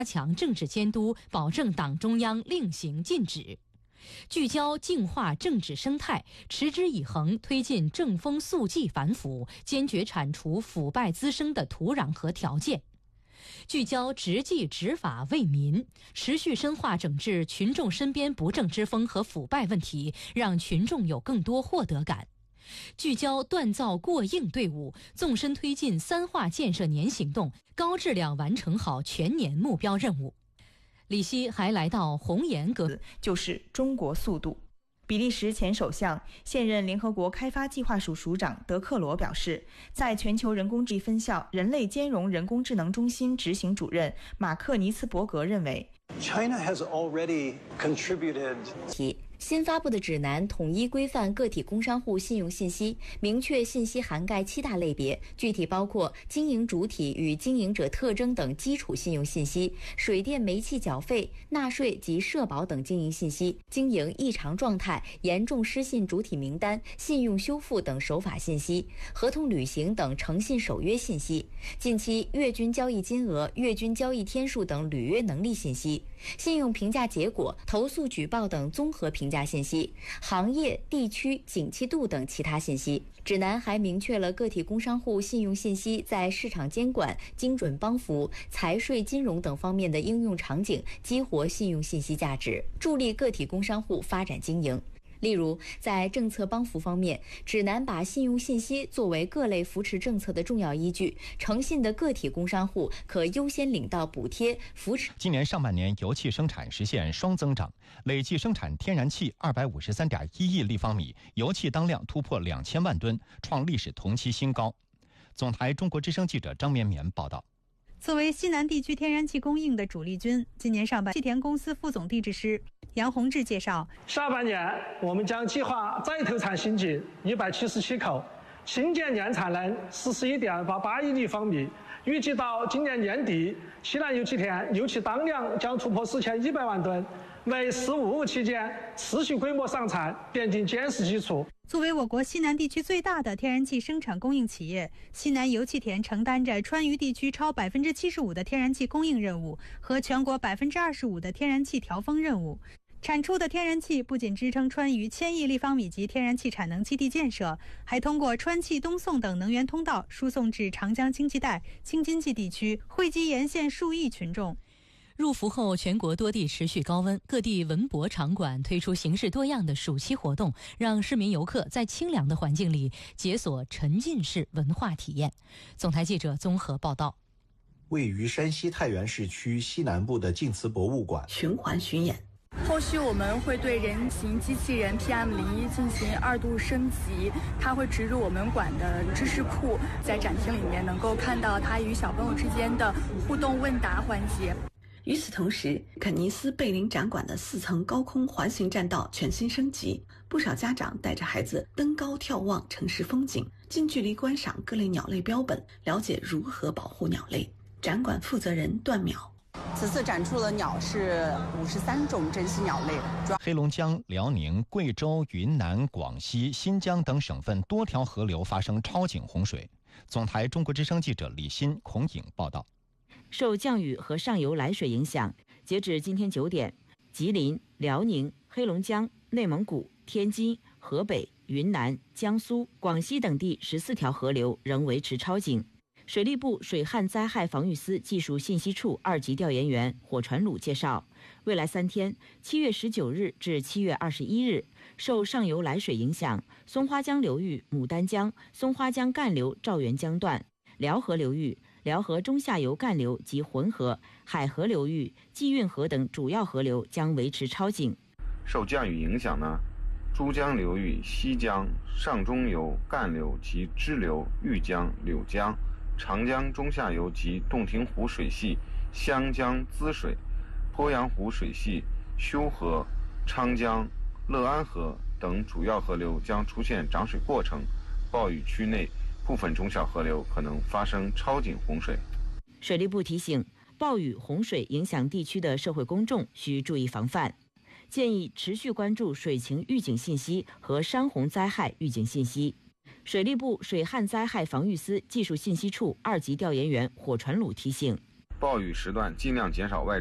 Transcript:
加强政治监督，保证党中央令行禁止。聚焦净化政治生态，持之以恒推进正风肃纪反腐，坚决铲除腐败滋生的土壤和条件。聚焦执纪执法为民，持续深化整治群众身边不正之风和腐败问题，让群众有更多获得感。聚焦锻造过硬队伍，纵深推进3化建设年行动，高质量完成好全年目标任务。李希还来到红岩阁， 就是中国速度。比利时前首相、现任联合国开发计划署署长德克罗表示，在全球人工智能分校人类兼容人工智能中心执行主任马克尼茨伯格认为 China has already contributed 新发布的指南统一规范个体工商户信用信息，明确信息涵盖7大类别，具体包括经营主体与经营者特征等基础信用信息、水电煤气缴费、纳税及社保等经营信息、经营异常状态、严重失信主体名单、信用修复等守法信息、合同履行等诚信守约信息、近期月均交易金额、月均交易天数等履约能力信息、信用评价结果、投诉举报等综合评价信息、行业、地区、景气度等其他信息。指南还明确了个体工商户信用信息在市场监管、精准帮扶、财税金融等方面的应用场景，激活信用信息价值，助力个体工商户发展经营。例如，在政策帮扶方面，指南把信用信息作为各类扶持政策的重要依据，诚信的个体工商户可优先领到补贴扶持。 今年上半年油气生产实现双增长，累计生产天然气253.1亿立方米，油气当量突破2000万吨，创历史同期新高。总台中国之声记者张绵绵报道。 作为西南地区天然气供应的主力军，今年上半气田公司副总地质师杨洪志介绍， 下半年我们将计划再投产新井177口，新建年产能41.88亿立方米，预计到今年年底，西南油气田油气当量将突破4100万吨，为“十五五”期间持续规模上产奠定坚实基础。 作为我国西南地区最大的天然气生产供应企业，西南油气田承担着川渝地区超75%的天然气供应任务和全国25%的天然气调峰任务。产出的天然气不仅支撑川渝1000亿立方米级天然气产能基地建设，还通过川气东送等能源通道输送至长江经济带、京津冀地区，惠及沿线数亿群众。 入伏后，全国多地持续高温，各地文博场馆推出形式多样的暑期活动，让市民游客在清凉的环境里解锁沉浸式文化体验。总台记者综合报道。 位于山西太原市区西南部的晋祠博物馆循环巡演。 后续我们会对人形机器人 PM01进行2度升级，它会植入我们馆的知识库，在展厅里面能够看到它与小朋友之间的互动问答环节。 与此同时，肯尼斯贝林展馆的4层高空环形栈道全新升级，不少家长带着孩子登高眺望城市风景，近距离观赏各类鸟类标本，了解如何保护鸟类。展馆负责人段淼， 此次展出的鸟是53种珍稀鸟类。 黑龙江、辽宁、贵州、云南、广西、新疆等省份多条河流发生超警洪水。总台中国之声记者李欣、孔颖报道。 受降雨和上游来水影响，截止今天9点，吉林、辽宁、黑龙江、内蒙古、天津、河北、云南、江苏、广西等地14条河流仍维持超警。水利部水旱灾害防御司技术信息处2级调研员火传鲁介绍，未来3天，7月19日至7月21日，受上游来水影响，松花江流域牡丹江、松花江干流赵元江段、辽河流域辽河中下游干流及浑河、海河流域、济运河等主要河流将维持超警。 受降雨影响呢，珠江流域西江、上中游干流及支流豫江、柳江、长江中下游及洞庭湖水系湘江滋水、鄱阳湖水系修河、昌江、乐安河等主要河流将出现涨水过程，暴雨区内部分中小河流可能发生超警洪水。 水利部提醒，暴雨洪水影响地区的社会公众需注意防范，建议持续关注水情预警信息和山洪灾害预警信息。水利部水旱灾害防御司技术信息处2级调研员火传鲁提醒， 暴雨时段尽量减少外